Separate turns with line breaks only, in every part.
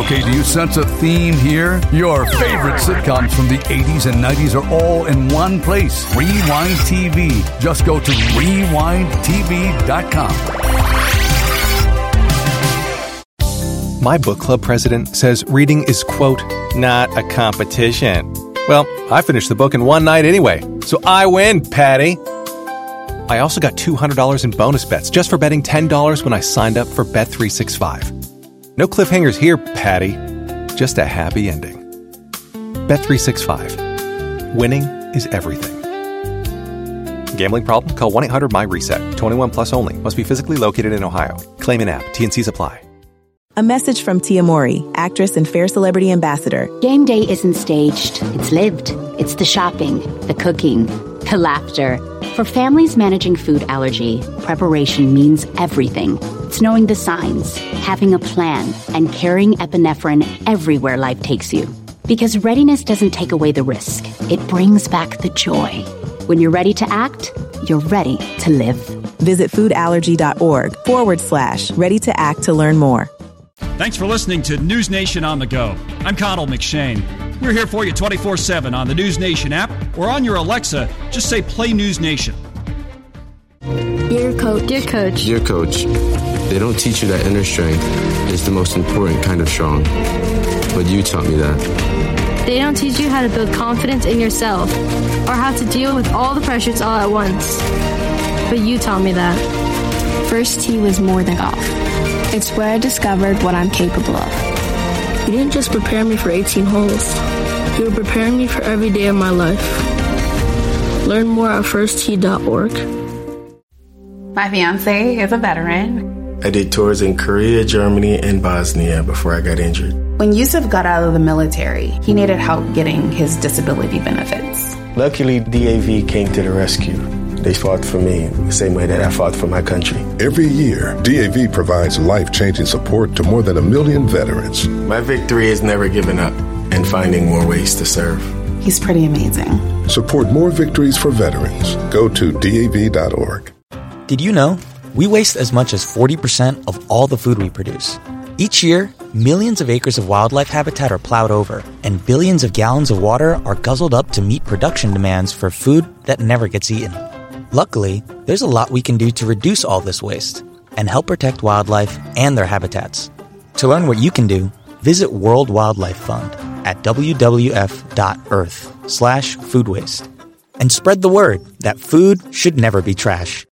Okay, do you sense a theme here? Your favorite sitcoms from the 80s and 90s are all in one place. Rewind TV. Just go to rewindtv.com.
My book club president says reading is, quote, not a competition. Well, I finished the book in one night anyway, so I win, Patty. I also got $200 in bonus bets just for betting $10 when I signed up for Bet365. No cliffhangers here, Patty. Just a happy ending. Bet365. Winning is everything. Gambling problem? Call 1-800-MY-RESET. 21 plus only. Must be physically located in Ohio. Claim in app. T&Cs apply.
A message from Tia Mowry, actress and Fair Celebrity Ambassador.
Game day isn't staged. It's lived. It's the shopping, the cooking, the laughter. For families managing food allergy, preparation means everything. It's knowing the signs, having a plan, and carrying epinephrine everywhere life takes you. Because readiness doesn't take away the risk. It brings back the joy. When you're ready to act, you're ready to live.
Visit foodallergy.org/ready to act to learn more.
Thanks for listening to News Nation on the Go. I'm Connell McShane. We're here for you 24/7 on the News Nation app or on your Alexa. Just say Play News Nation.
Dear Coach. Dear Coach.
Dear Coach, they don't teach you that inner strength is the most important kind of strong. But you taught me that.
They don't teach you how to build confidence in yourself or how to deal with all the pressures all at once. But you taught me that.
First tee was more than golf. It's where I discovered what I'm capable of.
You didn't just prepare me for 18 holes. You were preparing me for every day of my life. Learn more at firsttee.org.
My fiance is a veteran.
I did tours in Korea, Germany, and Bosnia before I got injured.
When Yusuf got out of the military, he needed help getting his disability benefits.
Luckily, DAV came to the rescue. They fought for me the same way that I fought for my country.
Every year, DAV provides life-changing support to more than 1 million veterans.
My victory is never giving up and finding more ways to serve.
He's pretty amazing.
Support more victories for veterans. Go to DAV.org.
Did you know we waste as much as 40% of all the food we produce? Each year, millions of acres of wildlife habitat are plowed over, and billions of gallons of water are guzzled up to meet production demands for food that never gets eaten. Luckily, there's a lot we can do to reduce all this waste and help protect wildlife and their habitats. To learn what you can do, visit World Wildlife Fund at wwf.earth/food waste. And spread the word that food should never be trash.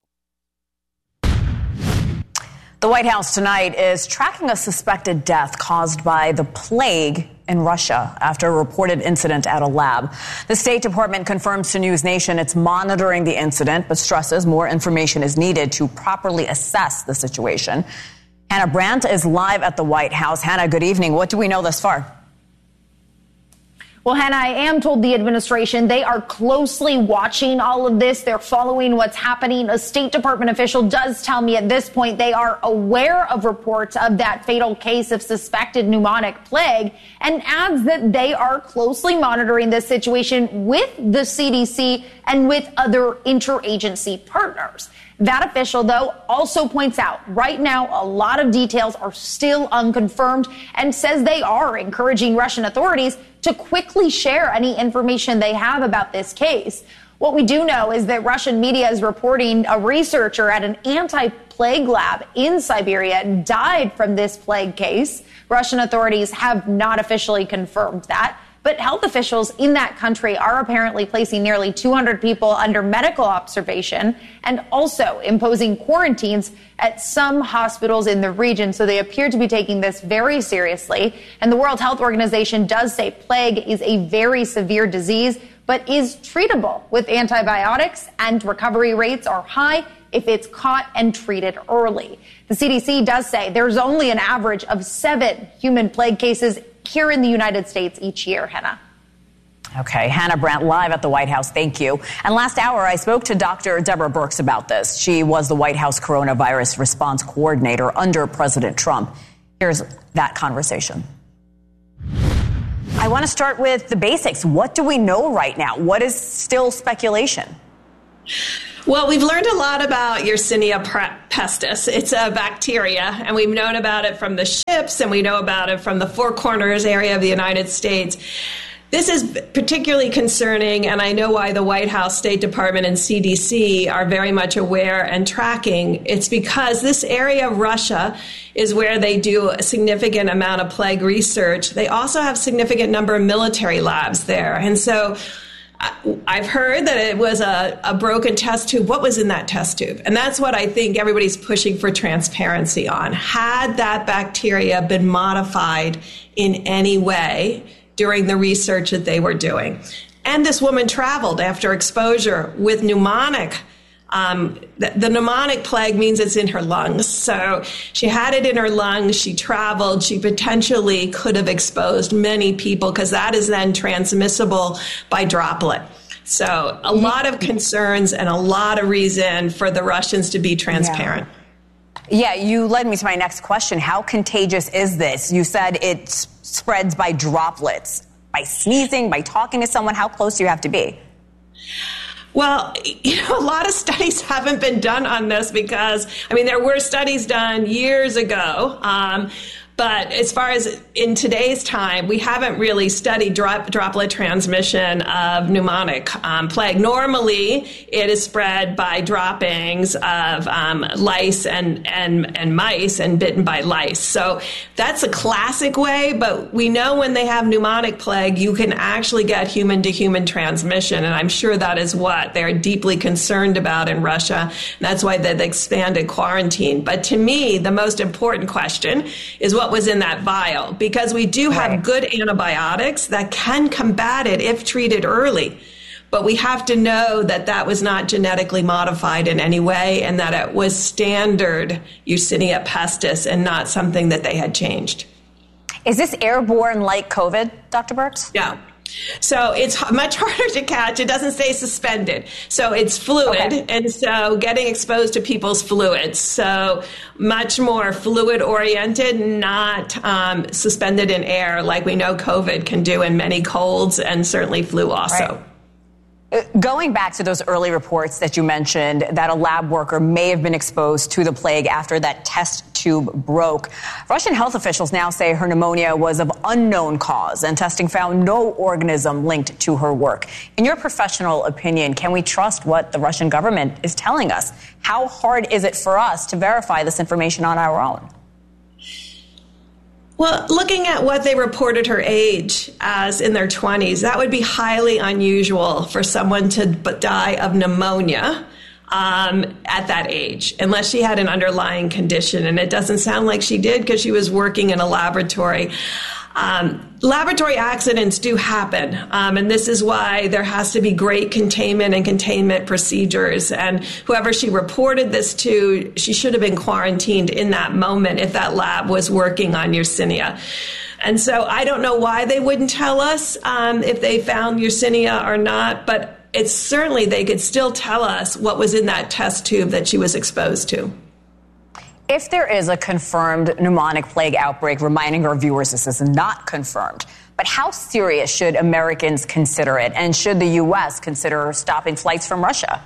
The White House tonight is tracking a suspected death caused by the plague in Russia after a reported incident at a lab. The State Department confirms to News Nation it's monitoring the incident, but stresses more information is needed to properly assess the situation. Hannah Brandt is live at the White House. Hannah, good evening. What do we know thus far?
Well, Hannah, I am told the administration, they are closely watching all of this. They're following what's happening. A State Department official does tell me at this point they are aware of reports of that fatal case of suspected pneumonic plague and adds that they are closely monitoring this situation with the CDC and with other interagency partners. That official, though, also points out right now a lot of details are still unconfirmed and says they are encouraging Russian authorities to quickly share any information they have about this case. What we do know is that Russian media is reporting a researcher at an anti-plague lab in Siberia died from this plague case. Russian authorities have not officially confirmed that. But health officials in that country are apparently placing nearly 200 people under medical observation and also imposing quarantines at some hospitals in the region. So they appear to be taking this very seriously. And the World Health Organization does say plague is a very severe disease, but is treatable with antibiotics, and recovery rates are high if it's caught and treated early. The CDC does say there's only an average of 7 human plague cases here in the United States each year, Hannah.
Okay, Hannah Brandt live at the White House. Thank you. And last hour, I spoke to Dr. Deborah Birx about this. She was the White House coronavirus response coordinator under President Trump. Here's that conversation. I want to start with the basics. What do we know right now? What is still speculation?
Well, we've learned a lot about Yersinia pestis. It's a bacteria, and we've known about it from the ships, and we know about it from the Four Corners area of the United States. This is particularly concerning, and I know why the White House, State Department, and CDC are very much aware and tracking. It's because this area of Russia is where they do a significant amount of plague research. They also have a significant number of military labs there. And so I've heard that it was a broken test tube. What was in that test tube? And that's what I think everybody's pushing for transparency on. Had that bacteria been modified in any way during the research that they were doing? And this woman traveled after exposure with pneumonic. The pneumonic plague means it's in her lungs. So she had it in her lungs. She traveled. She potentially could have exposed many people because that is then transmissible by droplet. So a lot of concerns and a lot of reason for the Russians to be transparent.
Yeah, you led me to my next question. How contagious is this? You said it spreads by droplets, by sneezing, by talking to someone. How close do you have to be?
Well, a lot of studies haven't been done on this because, there were studies done years ago. But as far as in today's time, we haven't really studied droplet transmission of pneumonic plague. Normally, it is spread by droppings of lice and mice and bitten by lice. So that's a classic way, but we know when they have pneumonic plague, you can actually get human-to-human transmission, and I'm sure that is what they're deeply concerned about in Russia. And that's why they've expanded quarantine. But to me, the most important question is what was in that vial, because we do have good antibiotics that can combat it if treated early. But we have to know that that was not genetically modified in any way and that it was standard Yersinia pestis and not something that they had changed.
Is this airborne like COVID, Dr. Birx?
Yeah. So it's much harder to catch. It doesn't stay suspended. So it's fluid. And so getting exposed to people's fluids. So much more fluid oriented, not suspended in air like we know COVID can do in many colds and certainly flu also.
Right. Going back to those early reports that you mentioned that a lab worker may have been exposed to the plague after that test tube broke, Russian health officials now say her pneumonia was of unknown cause and testing found no organism linked to her work. In your professional opinion, can we trust what the Russian government is telling us? How hard is it for us to verify this information on our own?
Well, looking at what they reported her age as in their 20s, that would be highly unusual for someone to die of pneumonia at that age, unless she had an underlying condition. And it doesn't sound like she did because she was working in a laboratory. Laboratory accidents do happen, and this is why there has to be great containment and containment procedures. And whoever she reported this to, she should have been quarantined in that moment if that lab was working on Yersinia. And so I don't know why they wouldn't tell us if they found Yersinia or not, but it's certainly they could still tell us what was in that test tube that she was exposed to.
If there is a confirmed pneumonic plague outbreak, reminding our viewers this is not confirmed, but how serious should Americans consider it? And should the U.S. consider stopping flights from Russia?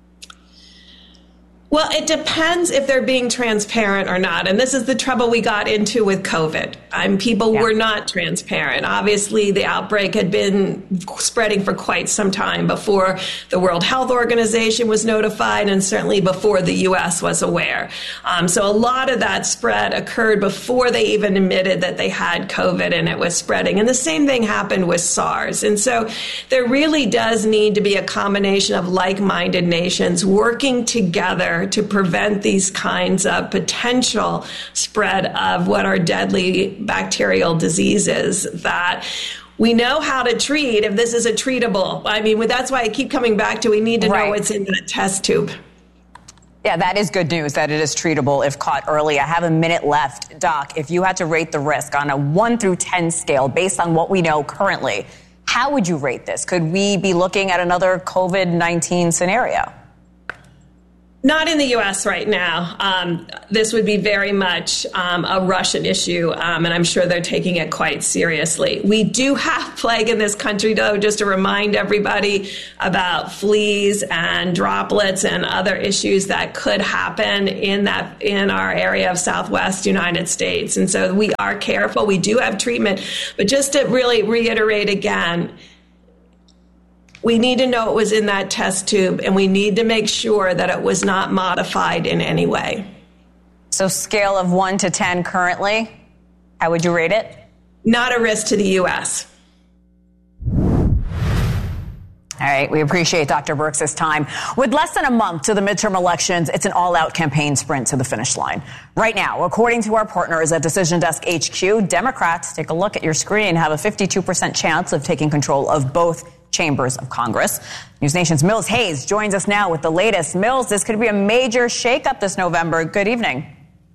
Well, it depends if they're being transparent or not. And this is the trouble we got into with COVID. People were not transparent. Obviously, the outbreak had been spreading for quite some time before the World Health Organization was notified and certainly before the U.S. was aware. So a lot of that spread occurred before they even admitted that they had COVID and it was spreading. And the same thing happened with SARS. And so there really does need to be a combination of like-minded nations working together to prevent these kinds of potential spread of what are deadly bacterial diseases that we know how to treat if this is a treatable. That's why I keep coming back to we need to know what's in the test tube.
Yeah, that is good news that it is treatable if caught early. I have a minute left. Doc, if you had to rate the risk on a 1 through 10 scale based on what we know currently, how would you rate this? Could we be looking at another COVID-19 scenario?
Not in the U.S. right now. This would be very much a Russian issue, and I'm sure they're taking it quite seriously. We do have plague in this country, though, just to remind everybody about fleas and droplets and other issues that could happen in our area of Southwest United States. And so we are careful. We do have treatment. But just to really reiterate again, we need to know it was in that test tube, and we need to make sure that it was not modified in any way.
So scale of 1 to 10 currently, how would you rate it?
Not a risk to the U.S.
All right, we appreciate Dr. Birx' time. With less than a month to the midterm elections, it's an all-out campaign sprint to the finish line. Right now, according to our partners at Decision Desk HQ, Democrats, take a look at your screen, have a 52% chance of taking control of both chambers of Congress. News Nation's Mills Hayes joins us now with the latest. Mills, this could be a major shakeup this November. Good evening.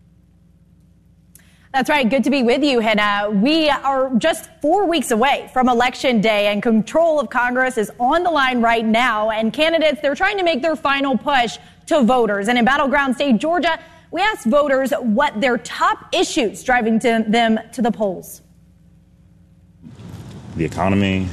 That's right. Good to be with you, Hannah. We are just 4 weeks away from Election Day, and control of Congress is on the line right now. And candidates, they're trying to make their final push to voters. And in battleground state Georgia, we asked voters what their top issues driving them to the polls.
The economy.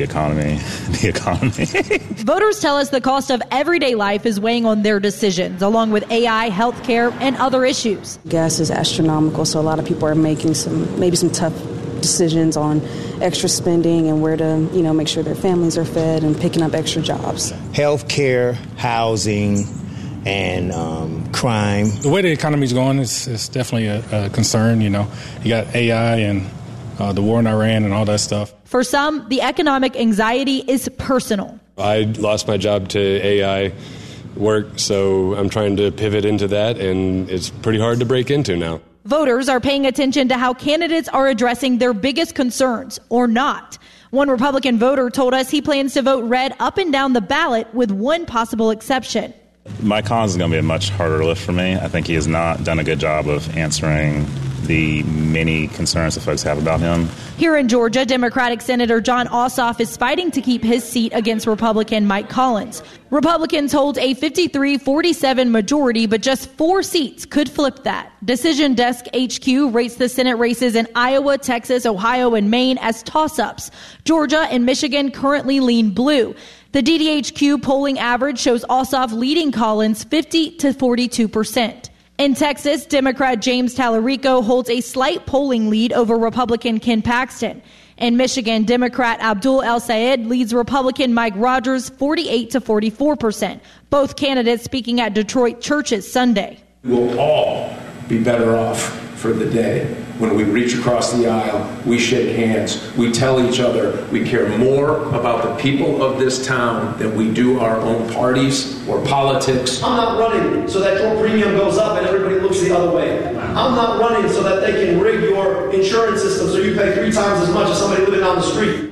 Voters tell us the cost of everyday life is weighing on their decisions, along with AI, healthcare, and other issues.
Gas is astronomical, so a lot of people are making some tough decisions on extra spending and where to, make sure their families are fed and picking up extra jobs.
Healthcare, housing, and crime.
The way the economy is going is definitely a concern. You got AI and the war in Iran and all that stuff.
For some, the economic anxiety is personal.
I lost my job to AI work, so I'm trying to pivot into that, and it's pretty hard to break into now.
Voters are paying attention to how candidates are addressing their biggest concerns, or not. One Republican voter told us he plans to vote red up and down the ballot, with one possible exception.
Mike Collins is going to be a much harder lift for me. I think he has not done a good job of answering the many concerns that folks have about him.
Here in Georgia, Democratic Senator Jon Ossoff is fighting to keep his seat against Republican Mike Collins. Republicans hold a 53-47 majority, but just 4 seats could flip that. Decision Desk HQ rates the Senate races in Iowa, Texas, Ohio, and Maine as toss-ups. Georgia and Michigan currently lean blue. The DDHQ polling average shows Ossoff leading Collins 50 to 42%. In Texas, Democrat James Tallarico holds a slight polling lead over Republican Ken Paxton. In Michigan, Democrat Abdul El-Sayed leads Republican Mike Rogers 48 to 44%. Both candidates speaking at Detroit churches Sunday.
We'll all be better off for the day when we reach across the aisle, we shake hands, we tell each other we care more about the people of this town than we do our own parties or politics.
I'm not running so that your premium goes up and everybody looks the other way. I'm not running so that they can rig your insurance system so you pay 3 times as much as somebody living on the street.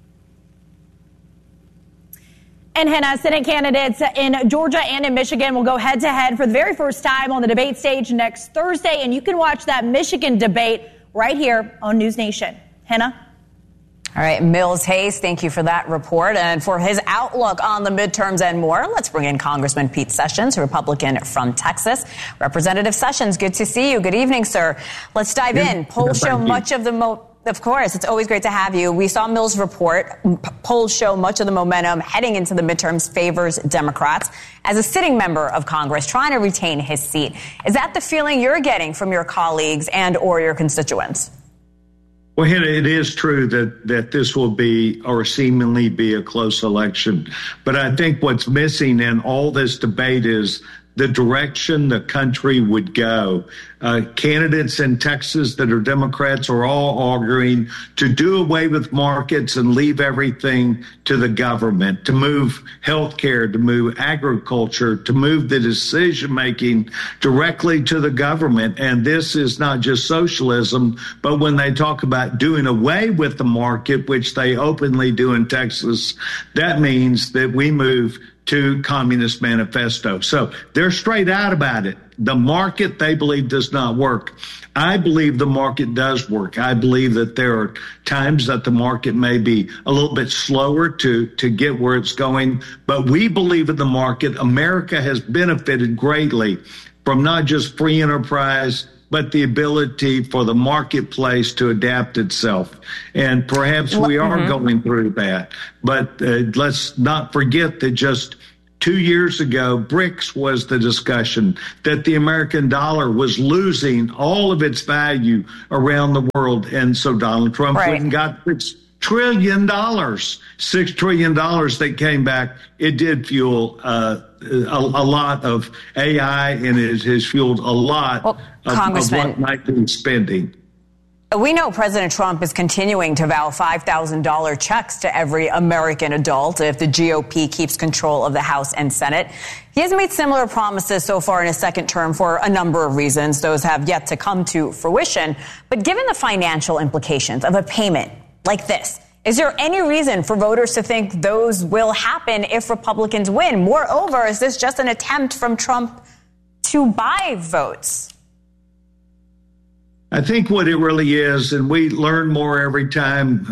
And Hannah, Senate candidates in Georgia and in Michigan will go head-to-head for the very first time on the debate stage next Thursday. And you can watch that Michigan debate right here on News Nation. Hannah?
All right, Mills Hayes, thank you for that report. And for his outlook on the midterms and more, let's bring in Congressman Pete Sessions, a Republican from Texas. Representative Sessions, good to see you. Good evening, sir. Let's dive in. Polls show much of the Of course, it's always great to have you. We saw Mills' report. Polls show much of the momentum heading into the midterms favors Democrats. As a sitting member of Congress trying to retain his seat, is that the feeling you're getting from your colleagues and or your constituents?
Well, Hannah, it is true that this will be or seemingly be a close election. But I think what's missing in all this debate is the direction the country would go. Candidates in Texas that are Democrats are all arguing to do away with markets and leave everything to the government, to move healthcare, to move agriculture, to move the decision-making directly to the government. And this is not just socialism, but when they talk about doing away with the market, which they openly do in Texas, that means that we move to Communist Manifesto. So they're straight out about it. The market, they believe, does not work. I believe the market does work. I believe that there are times that the market may be a little bit slower to get where it's going, but we believe in the market. America has benefited greatly from not just free enterprise, but the ability for the marketplace to adapt itself. And perhaps we are going through that. But let's not forget that just 2 years ago, BRICS was the discussion that the American dollar was losing all of its value around the world. And so Donald Trump went and got $6 trillion that came back. It did fuel a lot of AI, and it has fueled a lot of what might be spending.
We know President Trump is continuing to vow $5,000 checks to every American adult if the GOP keeps control of the House and Senate. He has made similar promises so far in his second term for a number of reasons. Those have yet to come to fruition. But given the financial implications of a payment like this, is there any reason for voters to think those will happen if Republicans win? Moreover, is this just an attempt from Trump to buy votes?
I think what it really is, and we learn more every time,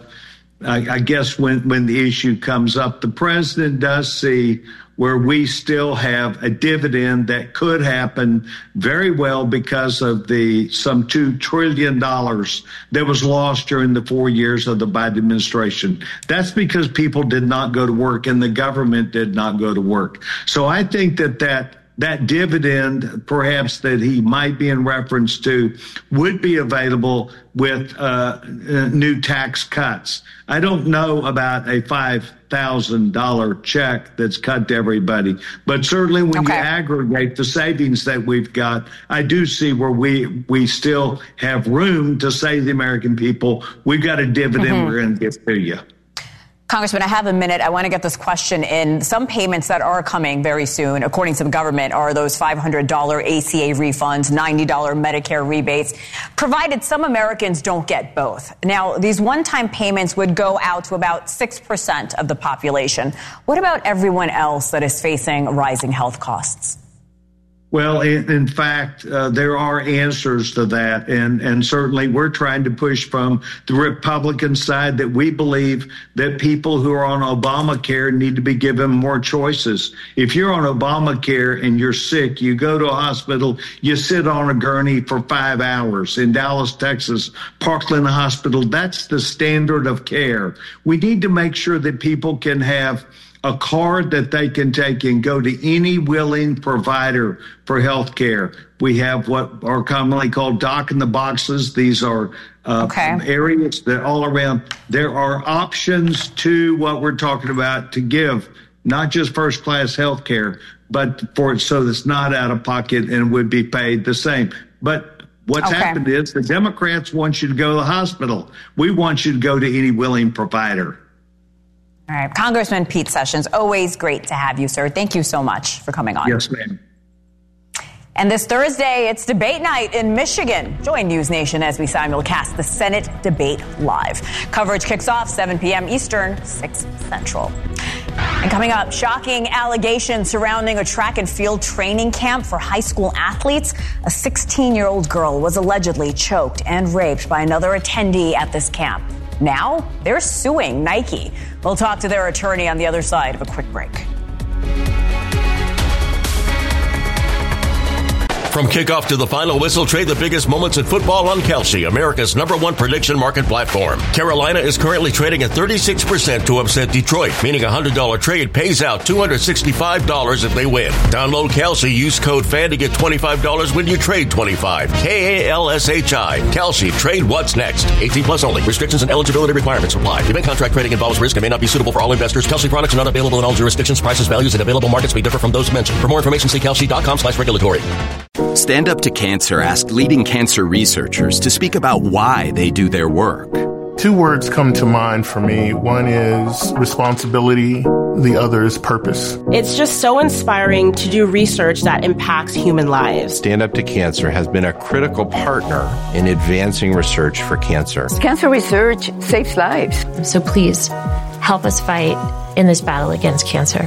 I guess when the issue comes up, the president does see where we still have a dividend that could happen very well because of some $2 trillion that was lost during the 4 years of the Biden administration. That's because people did not go to work and the government did not go to work. So I think that dividend, perhaps that he might be in reference to, would be available with new tax cuts. I don't know about a $5,000 check that's cut to everybody, but certainly when you aggregate the savings that we've got, I do see where we still have room to say to the American people, we've got a dividend we're going to give to you.
Congressman, I have a minute. I want to get this question in. Some payments that are coming very soon, according to the government, are those $500 ACA refunds, $90 Medicare rebates, provided some Americans don't get both. Now, these one-time payments would go out to about 6% of the population. What about everyone else that is facing rising health costs?
Well, in fact, there are answers to that. And certainly we're trying to push from the Republican side that we believe that people who are on Obamacare need to be given more choices. If you're on Obamacare and you're sick, you go to a hospital, you sit on a gurney for 5 hours. In Dallas, Texas, Parkland Hospital, that's the standard of care. We need to make sure that people can have a card that they can take and go to any willing provider for health care. We have what are commonly called doc in the boxes. These are areas that all around. There are options to what we're talking about to give not just first class health care, but for it so that's not out of pocket and would be paid the same. But what's happened is the Democrats want you to go to the hospital. We want you to go to any willing provider.
All right. Congressman Pete Sessions, always great to have you, sir. Thank you so much for coming on.
Yes, ma'am.
And this Thursday, it's debate night in Michigan. Join News Nation as we simulcast the Senate debate live. Coverage kicks off 7 p.m. Eastern, 6 Central. And coming up, shocking allegations surrounding a track and field training camp for high school athletes. A 16-year-old girl was allegedly choked and raped by another attendee at this camp. Now they're suing Nike. We'll talk to their attorney on the other side of a quick break.
From kickoff to the final whistle, trade the biggest moments in football on Kalshi, America's #1 prediction market platform. Carolina is currently trading at 36% to upset Detroit, meaning a $100 trade pays out $265 if they win. Download Kalshi, use code FAN to get $25 when you trade $25. KALSHI. Kalshi, trade what's next. 18 plus only. Restrictions and eligibility requirements apply. Event contract trading involves risk and may not be suitable for all investors. Kalshi products are not available in all jurisdictions. Prices, values, and available markets may differ from those mentioned. For more information, see kalshi.com/regulatory.
Stand Up to Cancer asked leading cancer researchers to speak about why they do their work.
2 words come to mind for me. One is responsibility. The other is purpose.
It's just so inspiring to do research that impacts human lives.
Stand Up to Cancer has been a critical partner in advancing research for cancer.
Cancer research saves lives.
So please help us fight in this battle against cancer.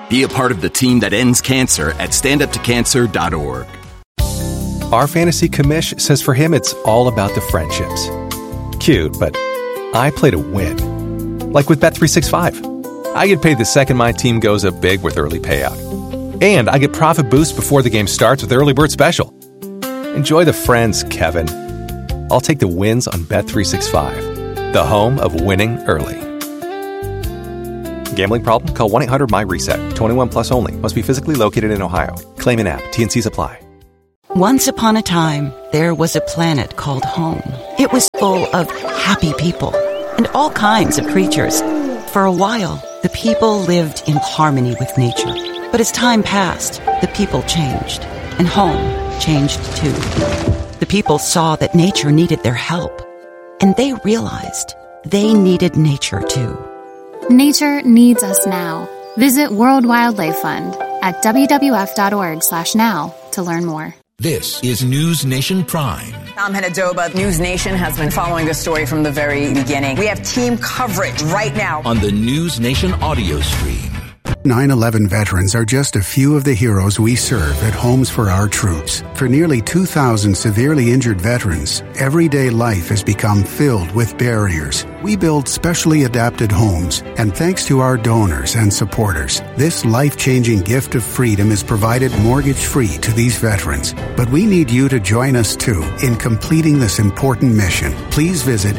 Be a part of the team that ends cancer at standuptocancer.org.
Our fantasy commish says for him it's all about the friendships. Cute, but I play to win. Like with Bet365. I get paid the second my team goes up big with early payout. And I get profit boost before the game starts with Early Bird Special. Enjoy the friends, Kevin. I'll take the wins on Bet365, the home of winning early. Gambling problem? Call 1-800-MY-RESET. 21 plus only. Must be physically located in Ohio. Claim in app. T&Cs apply.
Once upon a time, there was a planet called home. It was full of happy people and all kinds of creatures. For a while, the people lived in harmony with nature. But as time passed, the people changed, and home changed too. The people saw that nature needed their help, and they realized they needed nature too.
Nature needs us now. Visit World Wildlife Fund at WWF.org/now to learn more.
This is News Nation Prime.
I'm Henadoba. News Nation has been following this story from the very beginning. We have team coverage right now
on the News Nation audio stream.
9/11 veterans are just a few of the heroes we serve at Homes for Our Troops. For nearly 2,000 severely injured veterans, everyday life has become filled with barriers. We build specially adapted homes, and thanks to our donors and supporters, this life-changing gift of freedom is provided mortgage-free to these veterans. But we need you to join us, too, in completing this important mission. Please visit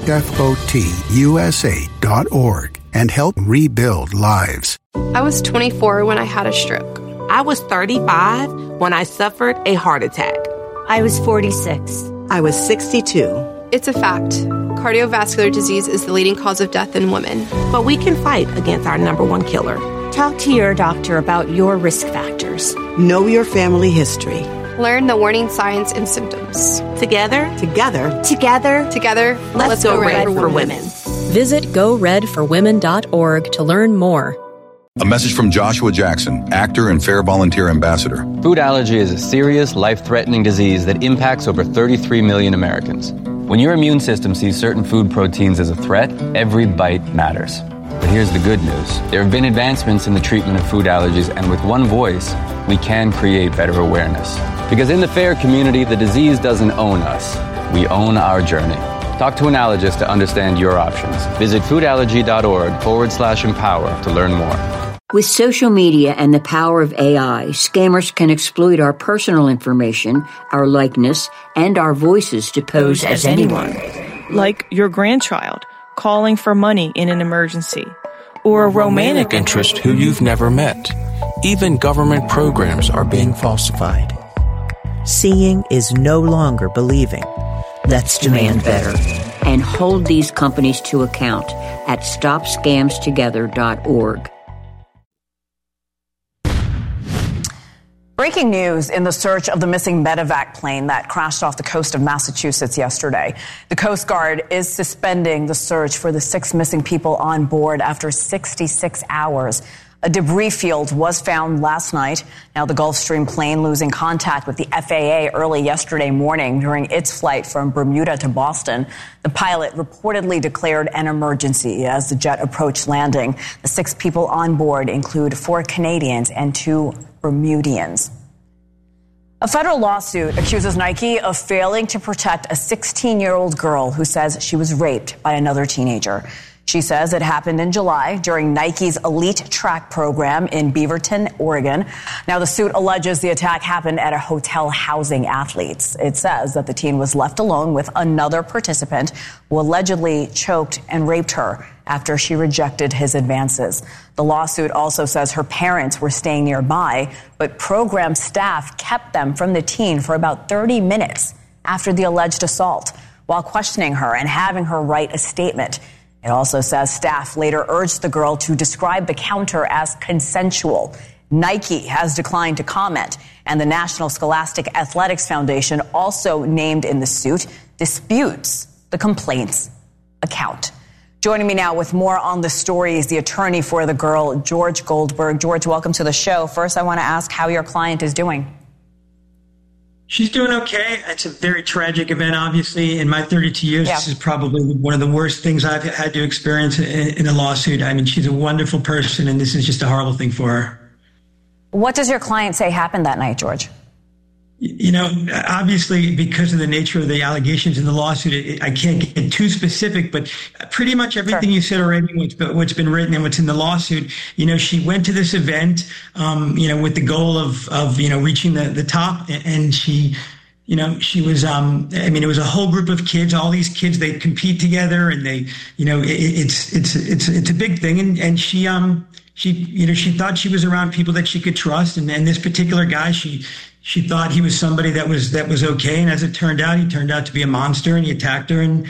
hfotusa.org and help rebuild lives.
I was 24 when I had a stroke.
I was 35 when I suffered a heart attack.
I was 46.
I was 62.
It's a fact. Cardiovascular disease is the leading cause of death in women.
But we can fight against our number one killer.
Talk to your doctor about your risk factors.
Know your family history.
Learn the warning signs and symptoms.
Together,
let's go Red for Women.
Visit GoRedForWomen.org to learn more.
A message from Joshua Jackson, actor and Fair Volunteer Ambassador.
Food allergy is a serious, life-threatening disease that impacts over 33 million Americans. When your immune system sees certain food proteins as a threat, every bite matters. But here's the good news. There have been advancements in the treatment of food allergies, and with one voice, we can create better awareness. Because in the FAIR community, the disease doesn't own us. We own our journey. Talk to an allergist to understand your options. Visit foodallergy.org/empower to learn more.
With social media and the power of AI, scammers can exploit our personal information, our likeness, and our voices to pose as anyone.
Like your grandchild calling for money in an emergency, or a romantic
interest who you've never met. Even government programs are being falsified.
Seeing is no longer believing.
Let's demand better and hold these companies to account at StopScamsTogether.org.
Breaking news in the search of the missing medevac plane that crashed off the coast of Massachusetts yesterday. The Coast Guard is suspending the search for the 6 missing people on board after 66 hours. A debris field was found last night. Now the Gulfstream plane losing contact with the FAA early yesterday morning during its flight from Bermuda to Boston. The pilot reportedly declared an emergency as the jet approached landing. The 6 people on board include 4 Canadians and 2 Bermudians. A federal lawsuit accuses Nike of failing to protect a 16-year-old girl who says she was raped by another teenager. She says it happened in July during Nike's elite track program in Beaverton, Oregon. Now, the suit alleges the attack happened at a hotel housing athletes. It says that the teen was left alone with another participant who allegedly choked and raped her after she rejected his advances. The lawsuit also says her parents were staying nearby, but program staff kept them from the teen for about 30 minutes after the alleged assault while questioning her and having her write a statement. It also says staff later urged the girl to describe the counter as consensual. Nike has declined to comment, and the National Scholastic Athletics Foundation, also named in the suit, disputes the complaint's account. Joining me now with more on the story is the attorney for the girl, George Goldberg. George, welcome to the show. First, I want to ask how your client is doing.
She's doing okay. It's a very tragic event, obviously. In my 32 years, This is probably one of the worst things I've had to experience in a lawsuit. I mean, she's a wonderful person, and this is just a horrible thing for her.
What does your client say happened that night, George?
You know, obviously, because of the nature of the allegations in the lawsuit, I can't get too specific, but pretty much everything you said already, what's been written and what's in the lawsuit, you know, she went to this event, you know, with the goal of you know, reaching the top, and she, you know, she was, I mean, it was a whole group of kids, all these kids, they compete together, and they, you know, it's a big thing, and she, you know, she thought she was around people that she could trust, and this particular guy, she thought he was somebody that was okay, and as it turned out, he turned out to be a monster, and he attacked her, and